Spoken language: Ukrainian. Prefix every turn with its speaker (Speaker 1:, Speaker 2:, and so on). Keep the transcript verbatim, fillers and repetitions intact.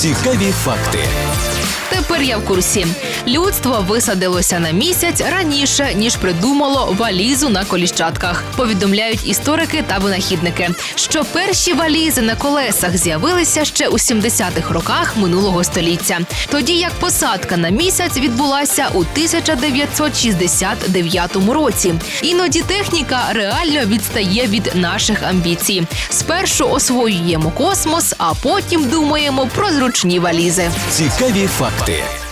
Speaker 1: Цікаві факти.
Speaker 2: Тепер я в курсі. Людство висадилося на місяць раніше, ніж придумало валізу на коліщатках. Повідомляють історики та винахідники, що перші валізи на колесах з'явилися ще у сімдесятих роках минулого століття. Тоді як посадка на місяць відбулася у тисяча дев'ятсот шістдесят дев'ятому році. Іноді техніка реально відстає від наших амбіцій. Спершу освоюємо космос, а потім думаємо про зручні валізи.
Speaker 1: Цікаві факти.